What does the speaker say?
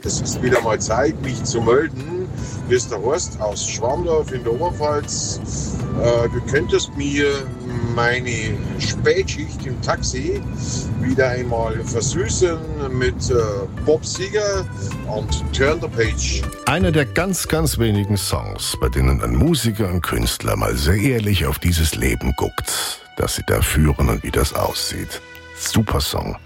Es ist wieder mal Zeit, mich zu melden. Hier ist der Horst aus Schwandorf in der Oberpfalz. Du könntest mir meine Spätschicht im Taxi wieder einmal versüßen mit Bob Seger und Turn the Page. Einer der ganz, ganz wenigen Songs, bei denen ein Musiker und Künstler mal sehr ehrlich auf dieses Leben guckt, das sie da führen und wie das aussieht. Super Song.